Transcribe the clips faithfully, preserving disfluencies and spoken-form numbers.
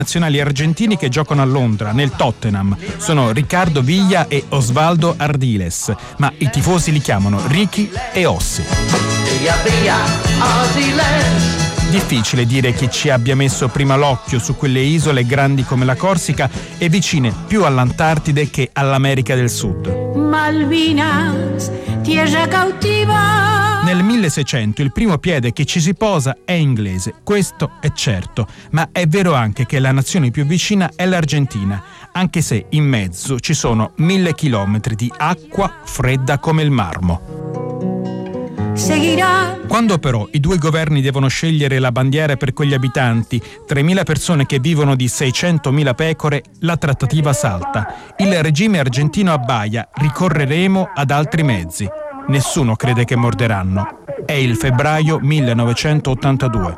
nazionali argentini che giocano a Londra, nel Tottenham. Sono Ricardo Villa e Osvaldo Ardiles, ma i tifosi li chiamano Ricky e Ossi. Difficile dire chi ci abbia messo prima l'occhio su quelle isole grandi come la Corsica e vicine più all'Antartide che all'America del Sud. Malvinas, tierra cautiva. Nel milleseicento il primo piede che ci si posa è inglese, questo è certo, ma è vero anche che la nazione più vicina è l'Argentina, anche se in mezzo ci sono mille chilometri di acqua fredda come il marmo. Seguirà. Quando però i due governi devono scegliere la bandiera per quegli abitanti, tremila persone che vivono di seicentomila pecore, la trattativa salta. Il regime argentino abbaia, ricorreremo ad altri mezzi. Nessuno crede che morderanno. È il febbraio millenovecentottantadue.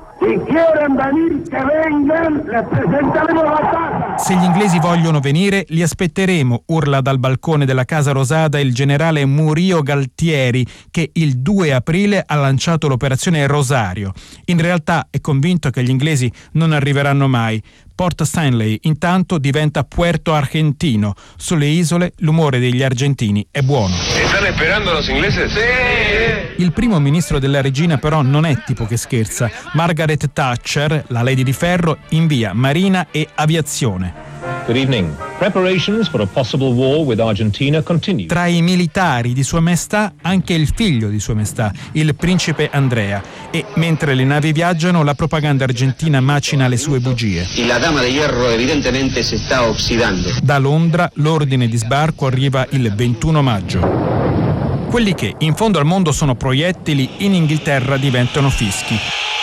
Se gli inglesi vogliono venire, li aspetteremo, urla dal balcone della Casa Rosada il generale Murillo Galtieri, che il due aprile ha lanciato l'operazione Rosario. In realtà è convinto che gli inglesi non arriveranno mai. Port Stanley intanto diventa Puerto Argentino. Sulle isole l'umore degli argentini è buono. ¿Están esperando los ingleses? Sì! Il primo ministro della regina però non è tipo che scherza. Margaret Thatcher, la Lady di Ferro, invia marina e aviazione. Good evening. Preparations for a possible war with Argentina continue. Tra i militari di Sua Maestà anche il figlio di Sua Maestà, il principe Andrea. E mentre le navi viaggiano, la propaganda argentina macina le sue bugie. E la dama di hierro evidentemente si sta ossidando. Da Londra l'ordine di sbarco arriva il ventuno maggio. Quelli che in fondo al mondo sono proiettili, in Inghilterra diventano fischi.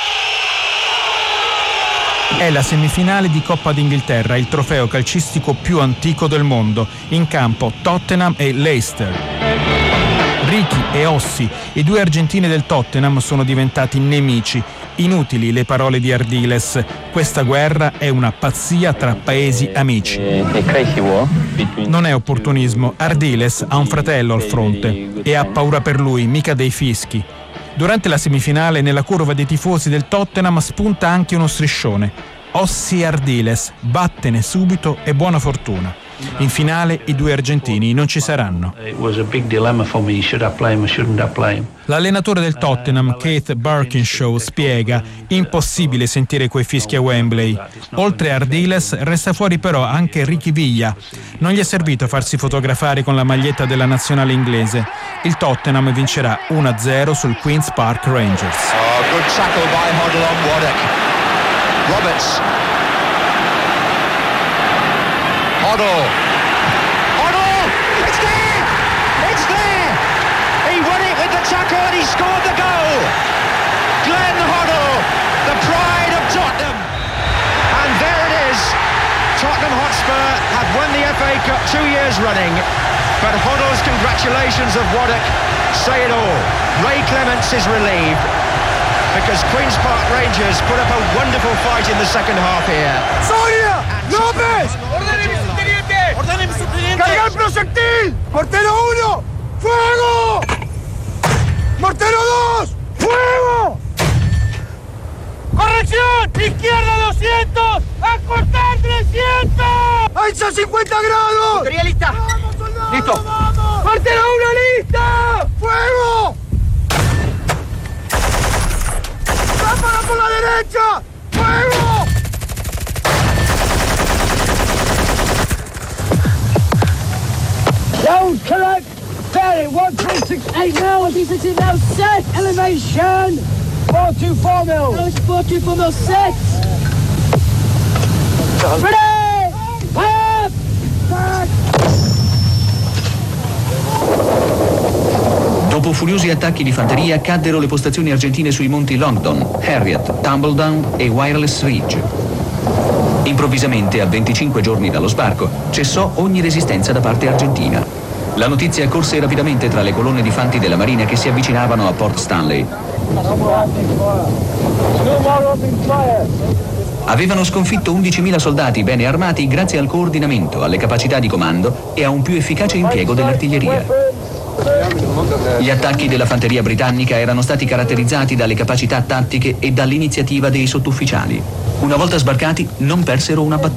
È la semifinale di Coppa d'Inghilterra, il trofeo calcistico più antico del mondo. In campo Tottenham e Leicester. Ricky e Ossi, i due argentini del Tottenham, sono diventati nemici. Inutili le parole di Ardiles. Questa guerra è una pazzia tra paesi amici. Non è opportunismo. Ardiles ha un fratello al fronte e ha paura per lui, mica dei fischi. Durante la semifinale, nella curva dei tifosi del Tottenham spunta anche uno striscione. Ossi Ardiles, vattene subito e buona fortuna. In finale i due argentini non ci saranno. L'allenatore del Tottenham, Keith Barkinshaw, spiega: impossibile sentire quei fischi a Wembley. Oltre a Ardiles resta fuori però anche Ricky Villa. Non gli è servito farsi fotografare con la maglietta della nazionale inglese. Il Tottenham vincerà uno a zero sul Queen's Park Rangers. Oh, good tackle by Hoddle on Waddock. Roberts. Hoddle. Hoddle! It's there! It's there! He won it with the tackle and he scored the goal! Glenn Hoddle, the pride of Tottenham. And there it is. Tottenham Hotspur have won the F A Cup two years running. But Hoddle's congratulations of Waddock say it all. Ray Clements is relieved because Queen's Park Rangers put up a wonderful fight in the second half here. Soria! López! ¡Ordenen su cliente! ¡Carga el proyectil! ¡Mortero uno! ¡Fuego! ¡Mortero dos! ¡Fuego! ¡Corrección! ¡Izquierda doscientos! ¡A cortar trescientos! ¡Alza cincuenta grados! ¡Puntería lista! ¡Vamos, soldado! ¡Listo! ¡Vamos! ¡Mortero uno lista! ¡Fuego! ¡Ráfaga por la derecha! ¡Fuego! Sound correct. Ferry one three six eight now. one three six eight now. Set. Elevation. four two four mil. No, it's four two four mil. Set. Ready. Up. Back. Dopo furiosi attacchi di fanteria caddero le postazioni argentine sui monti Longdon, Harriet, Tumbledown e Wireless Ridge. Improvvisamente, a venticinque giorni dallo sbarco, cessò ogni resistenza da parte argentina. La notizia corse rapidamente tra le colonne di fanti della Marina che si avvicinavano a Port Stanley. Avevano sconfitto undicimila soldati bene armati grazie al coordinamento, alle capacità di comando e a un più efficace impiego dell'artiglieria. Gli attacchi della fanteria britannica erano stati caratterizzati dalle capacità tattiche e dall'iniziativa dei sottufficiali. Una volta sbarcati non persero una battaglia.